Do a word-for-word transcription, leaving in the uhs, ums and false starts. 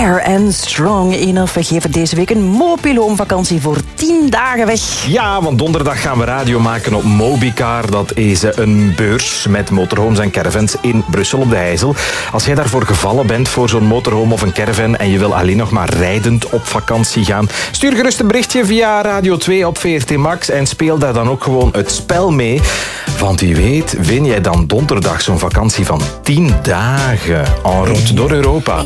Fair and Strong Enough. We geven deze week een Mopiloom-vakantie voor tien dagen weg. Ja, want donderdag gaan we radio maken op Mobicar. Dat is een beurs met motorhomes en caravans in Brussel op de IJssel. Als jij daarvoor gevallen bent voor zo'n motorhome of een caravan en je wil alleen nog maar rijdend op vakantie gaan, stuur gerust een berichtje via Radio twee op V R T Max en speel daar dan ook gewoon het spel mee. Want wie weet, win jij dan donderdag zo'n vakantie van tien dagen en route door Europa.